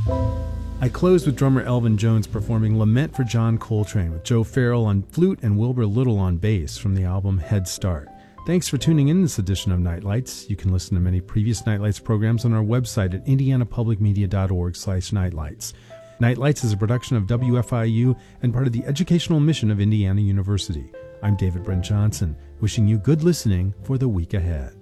I closed with drummer Elvin Jones performing Lament for John Coltrane with Joe Farrell on flute and Wilbur Little on bass from the album Head Start. Thanks for tuning in this edition of Nightlights. You can listen to many previous Nightlights programs on our website at indianapublicmedia.org/nightlights. Nightlights is a production of WFIU and part of the educational mission of Indiana University. I'm David Brent Johnson, wishing you good listening for the week ahead.